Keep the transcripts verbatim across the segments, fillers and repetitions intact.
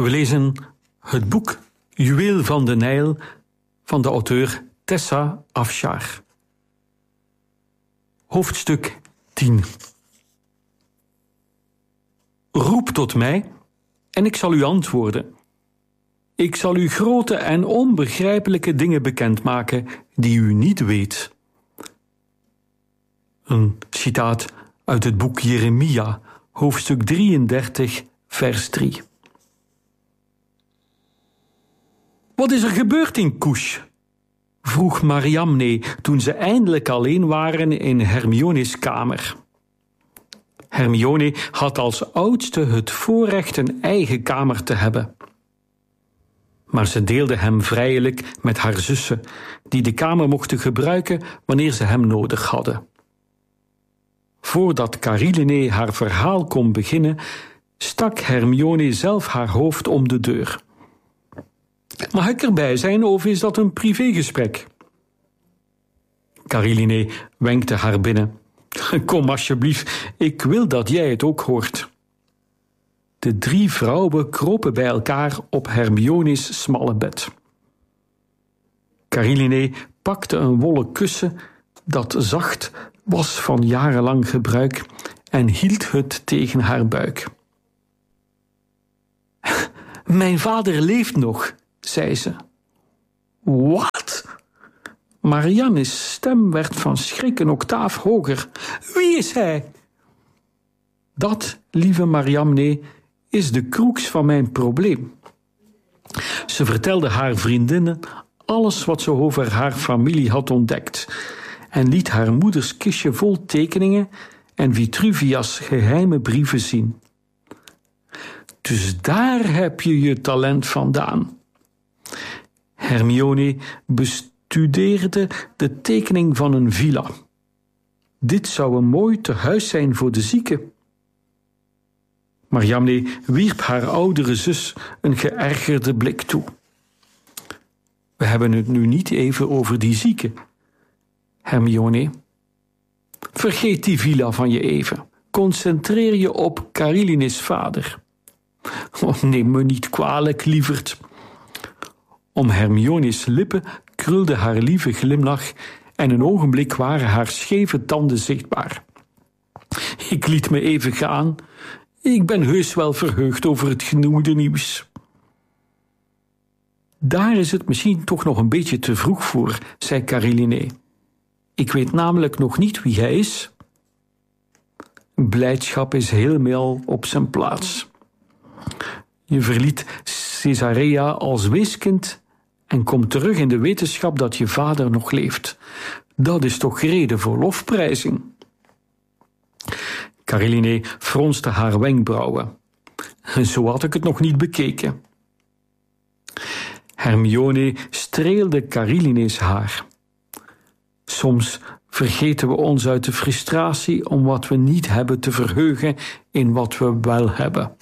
We lezen het boek Juweel van de Nijl van de auteur Tessa Afshar. Hoofdstuk tien. Roep tot mij en ik zal u antwoorden. Ik zal u grote en onbegrijpelijke dingen bekendmaken die u niet weet. Een citaat uit het boek Jeremia, hoofdstuk drieëndertig, vers drie. Wat is er gebeurd in Kush? Vroeg Mariamne toen ze eindelijk alleen waren in Hermione's kamer. Hermione had als oudste het voorrecht een eigen kamer te hebben. Maar ze deelde hem vrijelijk met haar zussen, die de kamer mochten gebruiken wanneer ze hem nodig hadden. Voordat Caroline haar verhaal kon beginnen, stak Hermione zelf haar hoofd om de deur. Mag ik erbij zijn of is dat een privégesprek? Caroline wenkte haar binnen. Kom alsjeblieft, ik wil dat jij het ook hoort. De drie vrouwen kropen bij elkaar op Hermione's smalle bed. Caroline pakte een wollen kussen dat zacht was van jarenlang gebruik en hield het tegen haar buik. Mijn vader leeft nog, zei ze. Wat? Marianne's stem werd van schrik een octaaf hoger. Wie is hij? Dat, lieve Mariamne, is de crux van mijn probleem. Ze vertelde haar vriendinnen alles wat ze over haar familie had ontdekt en liet haar moeders kistje vol tekeningen en Vitruvia's geheime brieven zien. Dus daar heb je je talent vandaan. Hermione bestudeerde de tekening van een villa. Dit zou een mooi tehuis zijn voor de zieken. Mariamne wierp haar oudere zus een geërgerde blik toe. We hebben het nu niet even over die zieken. Hermione, vergeet die villa van je even. Concentreer je op Caroline's vader. Oh, neem me niet kwalijk, lieverd. Om Hermione's lippen krulde haar lieve glimlach en een ogenblik waren haar scheve tanden zichtbaar. Ik liet me even gaan. Ik ben heus wel verheugd over het genoemde nieuws. Daar is het misschien toch nog een beetje te vroeg voor, zei Caroline. Ik weet namelijk nog niet wie hij is. Blijdschap is helemaal op zijn plaats. Je verliet Caesarea als weeskind en komt terug in de wetenschap dat je vader nog leeft. Dat is toch reden voor lofprijzing. Caroline fronste haar wenkbrauwen. Zo had ik het nog niet bekeken. Hermione streelde Caroline's haar. Soms vergeten we ons uit de frustratie om wat we niet hebben te verheugen in wat we wel hebben.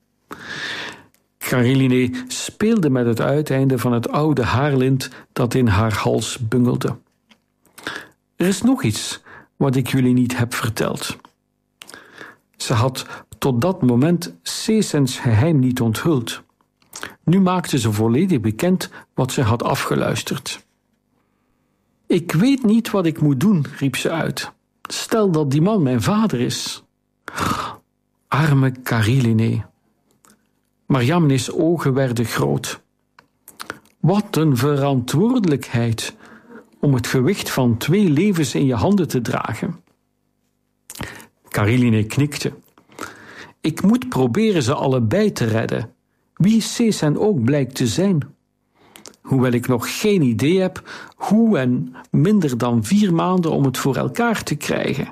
Caroline speelde met het uiteinde van het oude haarlint dat in haar hals bungelde. Er is nog iets wat ik jullie niet heb verteld. Ze had tot dat moment Cécens geheim niet onthuld. Nu maakte ze volledig bekend wat ze had afgeluisterd. Ik weet niet wat ik moet doen, riep ze uit. Stel dat die man mijn vader is. Arme Caroline. Mariamne's ogen werden groot. Wat een verantwoordelijkheid om het gewicht van twee levens in je handen te dragen. Caroline knikte. Ik moet proberen ze allebei te redden, wie Cécen ook blijkt te zijn. Hoewel ik nog geen idee heb hoe en minder dan vier maanden om het voor elkaar te krijgen.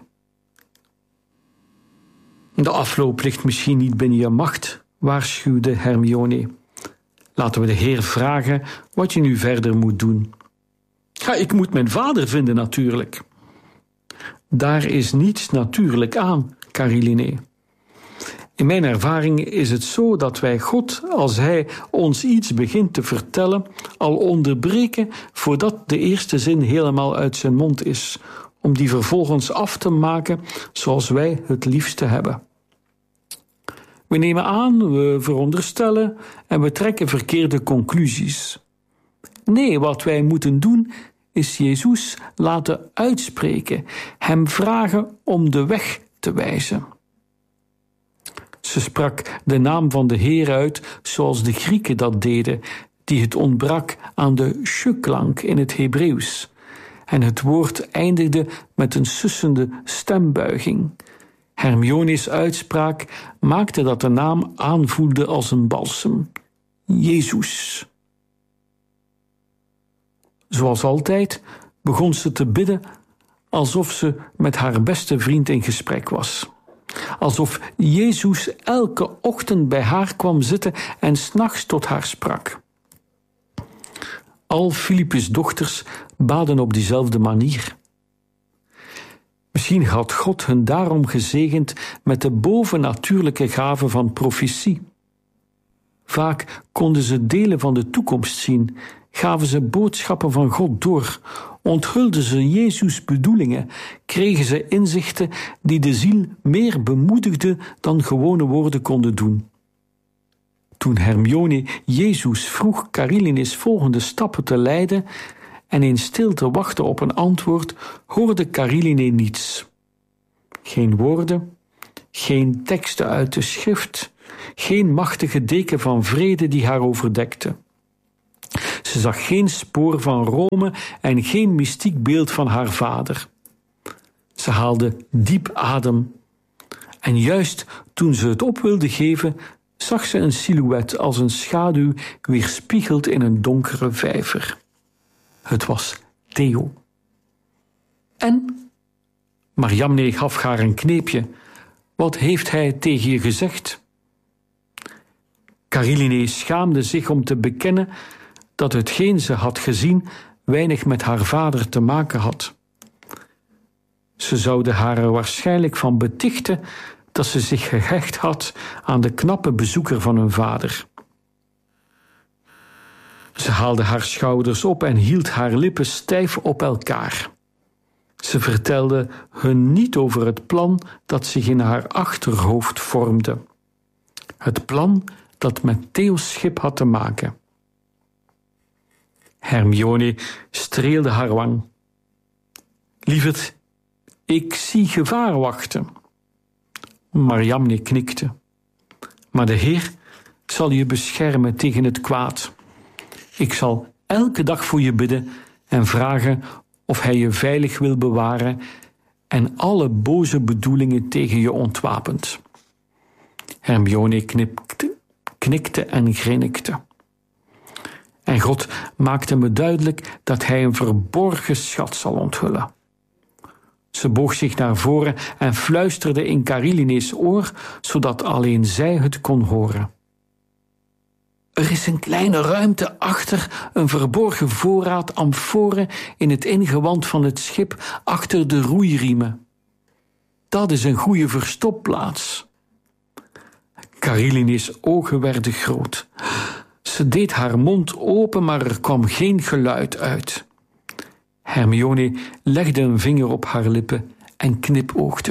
De afloop ligt misschien niet binnen je macht, waarschuwde Hermione. Laten we de Heer vragen wat je nu verder moet doen. Ja, ik moet mijn vader vinden natuurlijk. Daar is niets natuurlijk aan, Caroline. In mijn ervaring is het zo dat wij God, als Hij ons iets begint te vertellen, al onderbreken voordat de eerste zin helemaal uit zijn mond is, om die vervolgens af te maken zoals wij het liefste hebben. We nemen aan, we veronderstellen en we trekken verkeerde conclusies. Nee, wat wij moeten doen is Jezus laten uitspreken, hem vragen om de weg te wijzen. Ze sprak de naam van de Heer uit zoals de Grieken dat deden, die het ontbrak aan de sh-klank in het Hebreeuws. En het woord eindigde met een sussende stembuiging. Hermione's uitspraak maakte dat de naam aanvoelde als een balsem. Jezus. Zoals altijd begon ze te bidden alsof ze met haar beste vriend in gesprek was. Alsof Jezus elke ochtend bij haar kwam zitten en 's nachts tot haar sprak. Al Filippus' dochters baden op diezelfde manier. Misschien had God hen daarom gezegend met de bovennatuurlijke gave van profetie. Vaak konden ze delen van de toekomst zien, gaven ze boodschappen van God door, onthulden ze Jezus' bedoelingen, kregen ze inzichten die de ziel meer bemoedigden dan gewone woorden konden doen. Toen Hermione Jezus vroeg Karylenes volgende stappen te leiden en in stilte wachtte op een antwoord, hoorde Karylene niets. Geen woorden, geen teksten uit de schrift, geen machtige deken van vrede die haar overdekte. Ze zag geen spoor van Rome en geen mystiek beeld van haar vader. Ze haalde diep adem. En juist toen ze het op wilde geven, zag ze een silhouet als een schaduw weerspiegeld in een donkere vijver. Het was Theo. En? Mariamne gaf haar een kneepje. Wat heeft hij tegen je gezegd? Karylene schaamde zich om te bekennen dat hetgeen ze had gezien weinig met haar vader te maken had. Ze zouden haar er waarschijnlijk van betichten dat ze zich gehecht had aan de knappe bezoeker van hun vader. Ze haalde haar schouders op en hield haar lippen stijf op elkaar. Ze vertelde hun niet over het plan dat zich in haar achterhoofd vormde. Het plan dat met Theo's schip had te maken. Hermione streelde haar wang. Lieverd, ik zie gevaar wachten. Mariamne knikte. Maar de Heer zal je beschermen tegen het kwaad. Ik zal elke dag voor je bidden en vragen of hij je veilig wil bewaren en alle boze bedoelingen tegen je ontwapent. Hermione knipte, knikte en grinnikte. En God maakte me duidelijk dat hij een verborgen schat zal onthullen. Ze boog zich naar voren en fluisterde in Karylene's oor, zodat alleen zij het kon horen. Er is een kleine ruimte achter een verborgen voorraad amforen in het ingewand van het schip achter de roeiriemen. Dat is een goede verstopplaats. Karylene's ogen werden groot. Ze deed haar mond open, maar er kwam geen geluid uit. Hermione legde een vinger op haar lippen en knipoogde.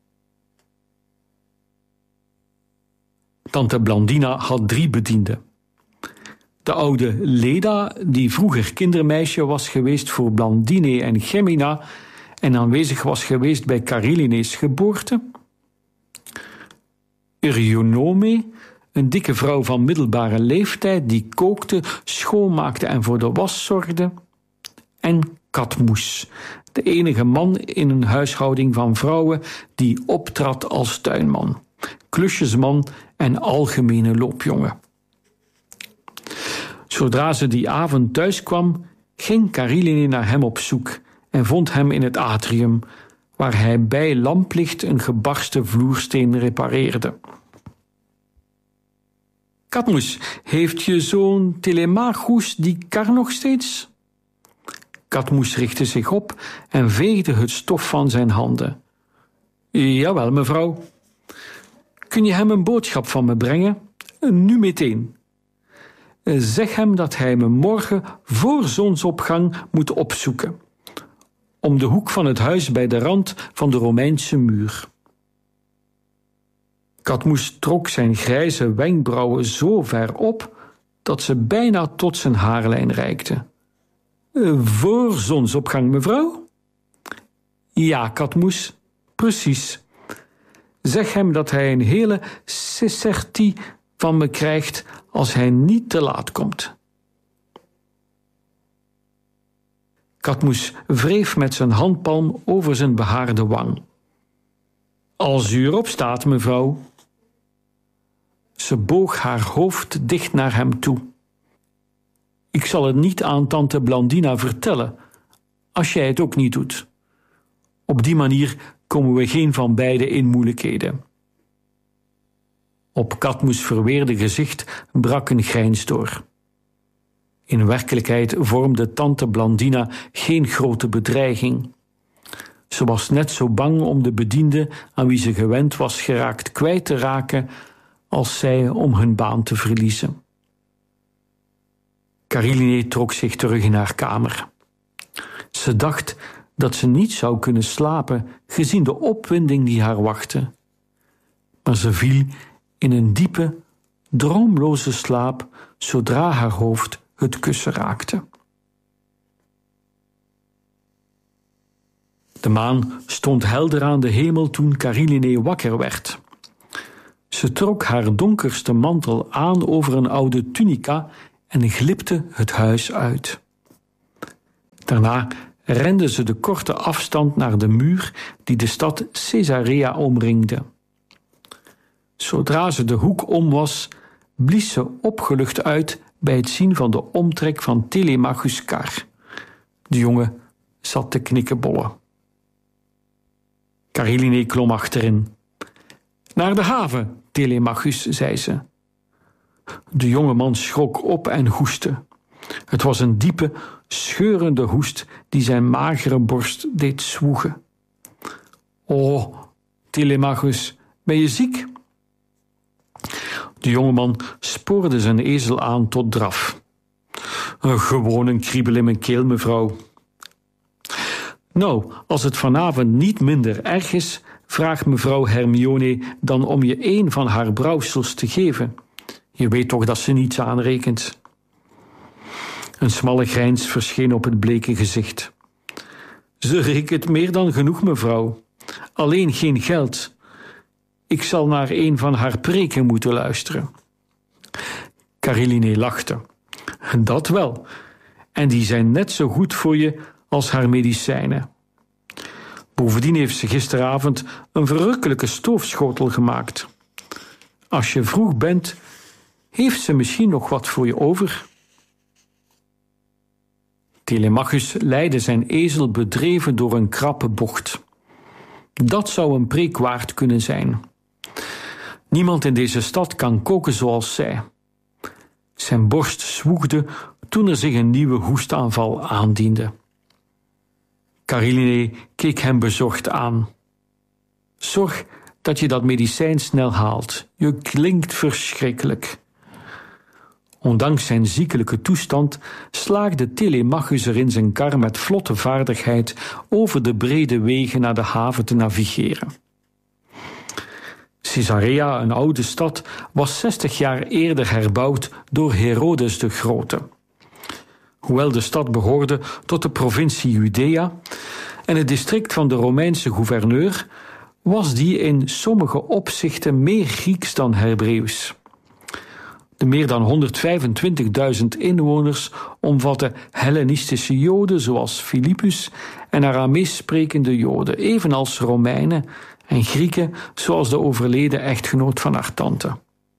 Tante Blandina had drie bedienden. De oude Leda, die vroeger kindermeisje was geweest voor Blandine en Gemina en aanwezig was geweest bij Karylene's geboorte. Eurynome, een dikke vrouw van middelbare leeftijd die kookte, schoonmaakte en voor de was zorgde. En Cadmus, de enige man in een huishouding van vrouwen die optrad als tuinman, klusjesman en algemene loopjongen. Zodra ze die avond thuis kwam, ging Karylene naar hem op zoek en vond hem in het atrium, waar hij bij lamplicht een gebarsten vloersteen repareerde. Cadmus, heeft je zoon Telemachus die kar nog steeds? Cadmus richtte zich op en veegde het stof van zijn handen. Jawel, mevrouw. Kun je hem een boodschap van me brengen? Nu meteen. Zeg hem dat hij me morgen voor zonsopgang moet opzoeken. Om de hoek van het huis bij de rand van de Romeinse muur. Katmoes trok zijn grijze wenkbrauwen zo ver op dat ze bijna tot zijn haarlijn reikten. Voor zonsopgang, mevrouw? Ja, Katmoes, precies. Zeg hem dat hij een hele sessertie van me krijgt als hij niet te laat komt. Katmoes wreef met zijn handpalm over zijn behaarde wang. Als u erop staat, mevrouw. Ze boog haar hoofd dicht naar hem toe. Ik zal het niet aan tante Blandina vertellen, als jij het ook niet doet. Op die manier komen we geen van beiden in moeilijkheden. Op Katmoes verweerde gezicht brak een grijns door. In werkelijkheid vormde tante Blandina geen grote bedreiging. Ze was net zo bang om de bediende aan wie ze gewend was geraakt kwijt te raken als zij om hun baan te verliezen. Kariline trok zich terug in haar kamer. Ze dacht dat ze niet zou kunnen slapen gezien de opwinding die haar wachtte. Maar ze viel in een diepe, droomloze slaap zodra haar hoofd het kussen raakte. De maan stond helder aan de hemel toen Kariline wakker werd. Ze trok haar donkerste mantel aan over een oude tunica en glipte het huis uit. Daarna rende ze de korte afstand naar de muur die de stad Caesarea omringde. Zodra ze de hoek om was, blies ze opgelucht uit bij het zien van de omtrek van Telemachus' kar. De jongen zat te knikkenbollen. Kariline klom achterin. Naar de haven, Telemachus, zei ze. De jonge man schrok op en hoestte. Het was een diepe, scheurende hoest die zijn magere borst deed zwoegen. O, Telemachus, ben je ziek? De jongeman spoorde zijn ezel aan tot draf. Gewoon een kriebel in mijn keel, mevrouw. Nou, als het vanavond niet minder erg is, vraagt mevrouw Hermione dan om je een van haar brouwsels te geven. Je weet toch dat ze niets aanrekent. Een smalle grijns verscheen op het bleke gezicht. Ze rekent meer dan genoeg, mevrouw. Alleen geen geld. Ik zal naar een van haar preken moeten luisteren. Kariline lachte. Dat wel. En die zijn net zo goed voor je als haar medicijnen. Bovendien heeft ze gisteravond een verrukkelijke stoofschotel gemaakt. Als je vroeg bent, heeft ze misschien nog wat voor je over. Telemachus leidde zijn ezel bedreven door een krappe bocht. Dat zou een preek waard kunnen zijn. Niemand in deze stad kan koken zoals zij. Zijn borst zwoegde toen er zich een nieuwe hoestaanval aandiende. Kariline keek hem bezorgd aan. Zorg dat je dat medicijn snel haalt. Je klinkt verschrikkelijk. Ondanks zijn ziekelijke toestand slaagde Telemachus er in zijn kar met vlotte vaardigheid over de brede wegen naar de haven te navigeren. Caesarea, een oude stad, was zestig jaar eerder herbouwd door Herodes de Grote. Hoewel de stad behoorde tot de provincie Judea en het district van de Romeinse gouverneur, was die in sommige opzichten meer Grieks dan Hebreeuws. De meer dan honderdvijfentwintigduizend inwoners omvatten Hellenistische Joden zoals Philippus en Aramees sprekende Joden, evenals Romeinen en Grieken zoals de overleden echtgenoot van haar tante.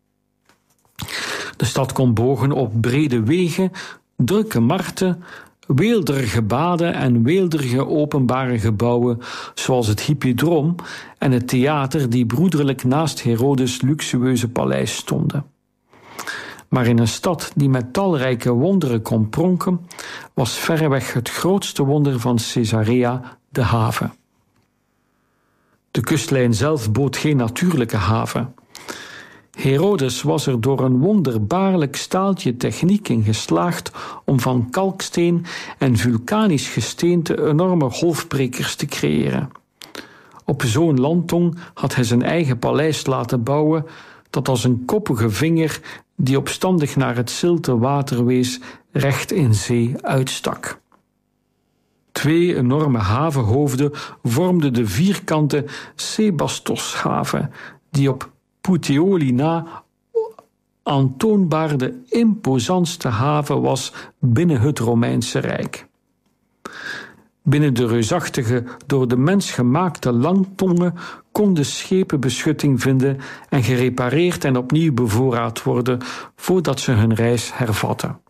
De stad kon bogen op brede wegen, drukke markten, weelderige baden en weelderige openbare gebouwen zoals het hippodroom en het theater die broederlijk naast Herodes' luxueuze paleis stonden. Maar in een stad die met talrijke wonderen kon pronken, was verreweg het grootste wonder van Caesarea de haven. De kustlijn zelf bood geen natuurlijke haven. Herodes was er door een wonderbaarlijk staaltje techniek in geslaagd om van kalksteen en vulkanisch gesteente enorme golfbrekers te creëren. Op zo'n landtong had hij zijn eigen paleis laten bouwen, dat als een koppige vinger die opstandig naar het zilte water wees, recht in zee uitstak. Twee enorme havenhoofden vormden de vierkante Sebastoshaven, die op Puteoli na aantoonbaar de imposantste haven was binnen het Romeinse Rijk. Binnen de reusachtige, door de mens gemaakte landtongen konden schepen beschutting vinden en gerepareerd en opnieuw bevoorraad worden voordat ze hun reis hervatten.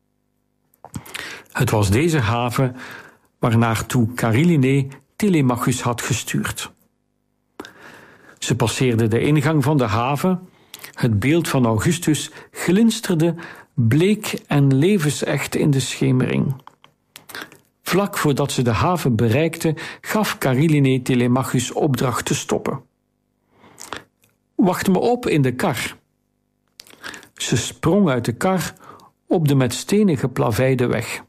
Het was deze haven waarnaartoe Carilinae Telemachus had gestuurd. Ze passeerden de ingang van de haven. Het beeld van Augustus glinsterde bleek en levensecht in de schemering. Vlak voordat ze de haven bereikten, gaf Carilinae Telemachus opdracht te stoppen. Wacht me op in de kar. Ze sprong uit de kar op de met stenen geplaveide weg.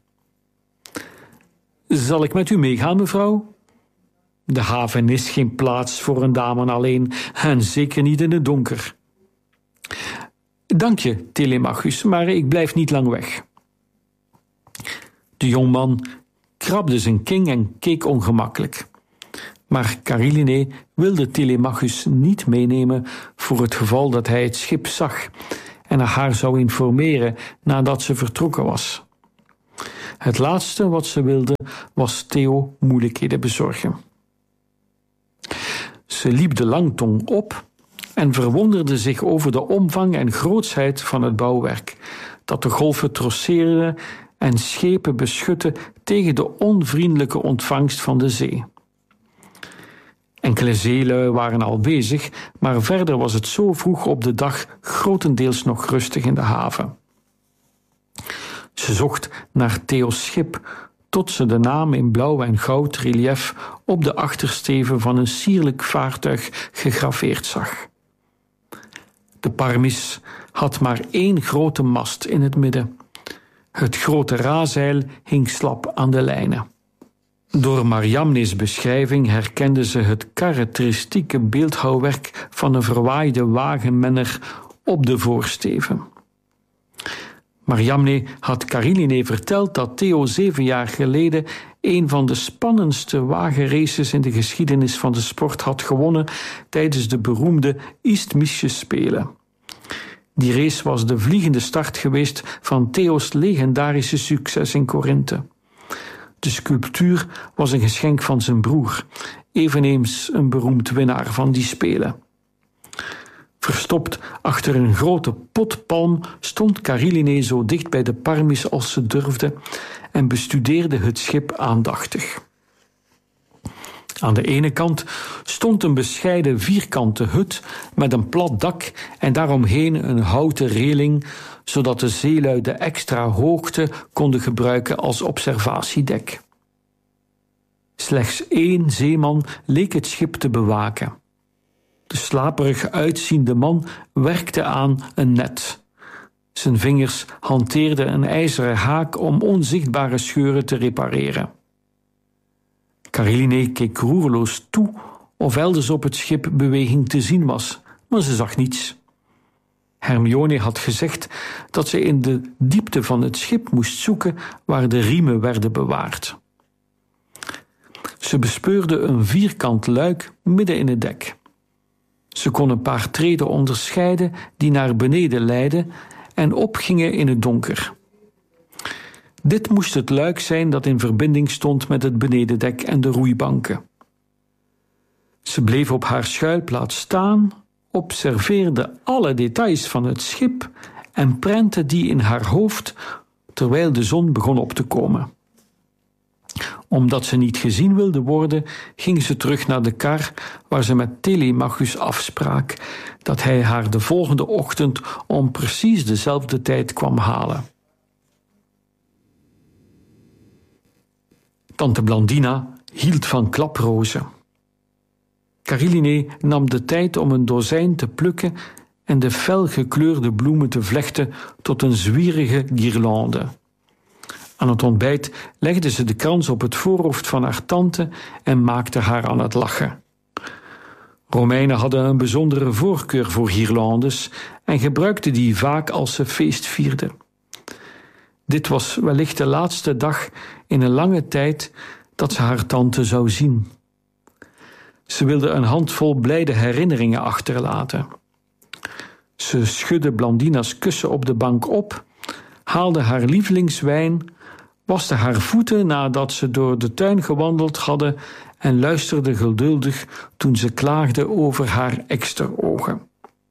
Zal ik met u meegaan, mevrouw? De haven is geen plaats voor een dame alleen, en zeker niet in het donker. Dank je, Telemachus, maar ik blijf niet lang weg. De jongman krabde zijn king en keek ongemakkelijk. Maar Carilinae wilde Telemachus niet meenemen voor het geval dat hij het schip zag en haar zou informeren nadat ze vertrokken was. Het laatste wat ze wilde was Theo moeilijkheden bezorgen. Ze liep de langtong op en verwonderde zich over de omvang en grootsheid van het bouwwerk, dat de golven trosseerde en schepen beschutte tegen de onvriendelijke ontvangst van de zee. Enkele zeelui waren al bezig, maar verder was het zo vroeg op de dag grotendeels nog rustig in de haven. Ze zocht naar Theo's schip, tot ze de naam in blauw en goud relief op de achtersteven van een sierlijk vaartuig gegraveerd zag. De Parmis had maar één grote mast in het midden. Het grote razeil hing slap aan de lijnen. Door Mariamne's beschrijving herkende ze het karakteristieke beeldhouwwerk van een verwaaide wagenmenner op de voorsteven. Mariamne had Carilinae verteld dat Theo zeven jaar geleden een van de spannendste wagenraces in de geschiedenis van de sport had gewonnen tijdens de beroemde Isthmische Spelen. Die race was de vliegende start geweest van Theo's legendarische succes in Korinthe. De sculptuur was een geschenk van zijn broer, eveneens een beroemd winnaar van die Spelen. Verstopt achter een grote potpalm stond Carilinae zo dicht bij de Parmis als ze durfde en bestudeerde het schip aandachtig. Aan de ene kant stond een bescheiden vierkante hut met een plat dak en daaromheen een houten reling, zodat de zeelui de extra hoogte konden gebruiken als observatiedek. Slechts één zeeman leek het schip te bewaken. De slaperig uitziende man werkte aan een net. Zijn vingers hanteerden een ijzeren haak om onzichtbare scheuren te repareren. Carilinae keek roerloos toe of elders op het schip beweging te zien was, maar ze zag niets. Hermione had gezegd dat ze in de diepte van het schip moest zoeken waar de riemen werden bewaard. Ze bespeurde een vierkant luik midden in het dek. Ze kon een paar treden onderscheiden die naar beneden leidden en opgingen in het donker. Dit moest het luik zijn dat in verbinding stond met het benedendek en de roeibanken. Ze bleef op haar schuilplaats staan, observeerde alle details van het schip en prentte die in haar hoofd terwijl de zon begon op te komen. Omdat ze niet gezien wilde worden, ging ze terug naar de kar waar ze met Telemachus afsprak dat hij haar de volgende ochtend om precies dezelfde tijd kwam halen. Tante Blandina hield van klaprozen. Carilinae nam de tijd om een dozijn te plukken en de fel gekleurde bloemen te vlechten tot een zwierige guirlande. Aan het ontbijt legde ze de krans op het voorhoofd van haar tante en maakte haar aan het lachen. Romeinen hadden een bijzondere voorkeur voor guirlandes en gebruikten die vaak als ze feest vierden. Dit was wellicht de laatste dag in een lange tijd dat ze haar tante zou zien. Ze wilde een handvol blijde herinneringen achterlaten. Ze schudde Blandina's kussen op de bank op, haalde haar lievelingswijn, waste haar voeten nadat ze door de tuin gewandeld hadden en luisterde geduldig toen ze klaagde over haar eksterogen.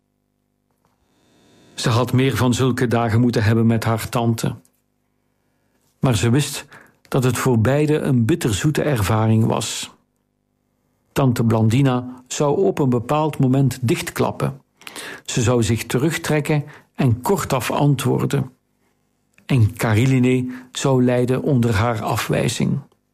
Ze had meer van zulke dagen moeten hebben met haar tante. Maar ze wist dat het voor beiden een bitterzoete ervaring was. Tante Blandina zou op een bepaald moment dichtklappen. Ze zou zich terugtrekken en kortaf antwoorden. En Cariline zou lijden onder haar afwijzing.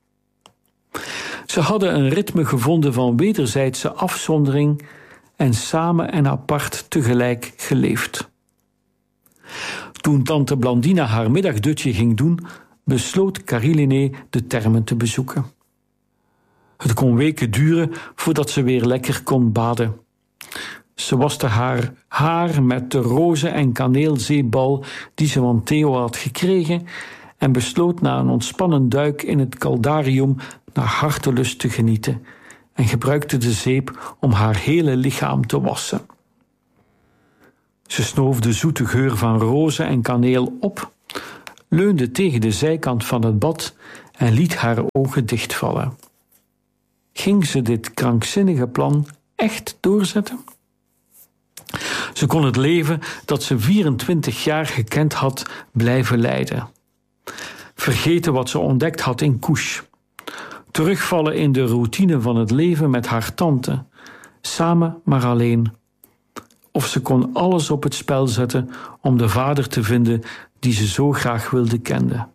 Ze hadden een ritme gevonden van wederzijdse afzondering en samen en apart tegelijk geleefd. Toen tante Blandina haar middagdutje ging doen, besloot Cariline de termen te bezoeken. Het kon weken duren voordat ze weer lekker kon baden. Ze waste haar haar met de roze- en kaneelzeebal die ze van Theo had gekregen en besloot na een ontspannen duik in het caldarium naar hartelust te genieten en gebruikte de zeep om haar hele lichaam te wassen. Ze snoof de zoete geur van roze en kaneel op, leunde tegen de zijkant van het bad en liet haar ogen dichtvallen. Ging ze dit krankzinnige plan echt doorzetten? Ze kon het leven dat ze vierentwintig jaar gekend had blijven leiden. Vergeten wat ze ontdekt had in Couche. Terugvallen in de routine van het leven met haar tante, samen maar alleen. Of ze kon alles op het spel zetten om de vader te vinden die ze zo graag wilde kennen.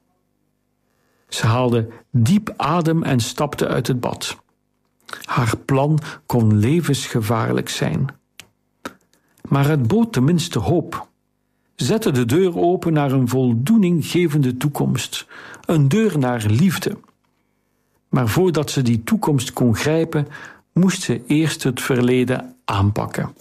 Ze haalde diep adem en stapte uit het bad. Haar plan kon levensgevaarlijk zijn. Maar het bood tenminste hoop. Zette de deur open naar een voldoeninggevende toekomst. Een deur naar liefde. Maar voordat ze die toekomst kon grijpen, moest ze eerst het verleden aanpakken.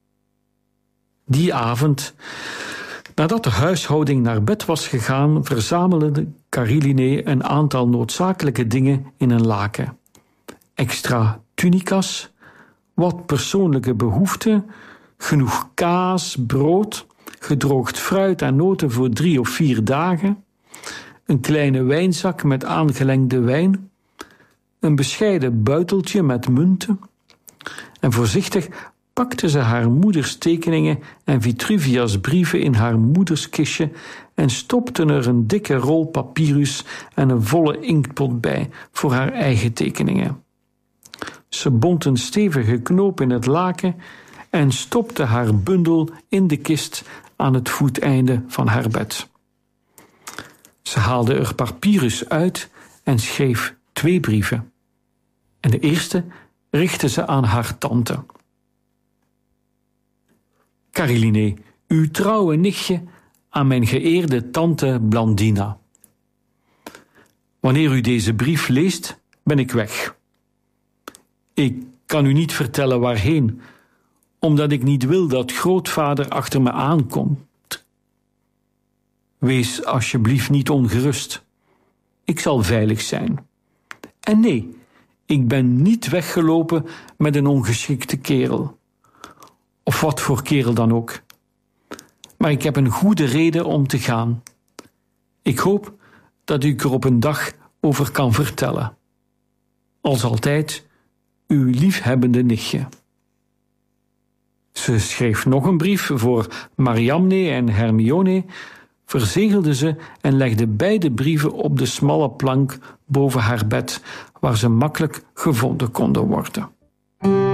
Die avond, nadat de huishouding naar bed was gegaan, verzamelde Cariline een aantal noodzakelijke dingen in een laken. Extra tunica's, wat persoonlijke behoeften, genoeg kaas, brood, gedroogd fruit en noten voor drie of vier dagen, een kleine wijnzak met aangelengde wijn, een bescheiden buiteltje met munten, en voorzichtig pakte ze haar moeders tekeningen en Vitruvia's brieven in haar moeders kistje en stopte er een dikke rol papyrus en een volle inktpot bij voor haar eigen tekeningen. Ze bond een stevige knoop in het laken en stopte haar bundel in de kist aan het voeteinde van haar bed. Ze haalde er papyrus uit en schreef twee brieven. En de eerste richtte ze aan haar tante. Cariline, uw trouwe nichtje, aan mijn geëerde tante Blandina. Wanneer u deze brief leest, ben ik weg. Ik kan u niet vertellen waarheen, omdat ik niet wil dat grootvader achter me aankomt. Wees alsjeblieft niet ongerust. Ik zal veilig zijn. En nee, ik ben niet weggelopen met een ongeschikte kerel. Of wat voor kerel dan ook. Maar ik heb een goede reden om te gaan. Ik hoop dat ik er op een dag over kan vertellen. Als altijd, uw liefhebbende nichtje. Ze schreef nog een brief voor Mariamne en Hermione, verzegelde ze en legde beide brieven op de smalle plank boven haar bed, waar ze makkelijk gevonden konden worden.